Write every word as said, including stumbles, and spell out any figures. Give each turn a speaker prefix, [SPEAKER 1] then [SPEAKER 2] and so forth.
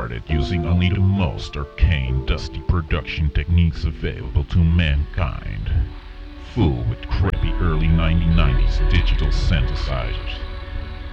[SPEAKER 1] started using only the most arcane, dusty production techniques available to mankind. Full with crappy early nineteen nineties digital synthesizers.